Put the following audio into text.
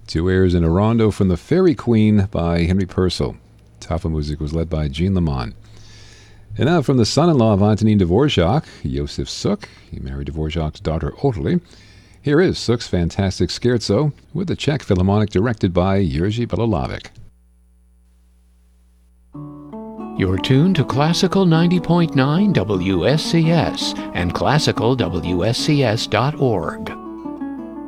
Two airs in a rondo from The Fairy Queen by Henry Purcell. Tafa music was led by Jean Lamont. And now from the son-in-law of Antonin Dvorak, Yosef Suk. He married Dvorak's daughter Ottilie. Here is Suk's fantastic scherzo with the Czech Philharmonic directed by Jerzy Belalavik. You're tuned to Classical 90.9 WSCS and classicalwscs.org.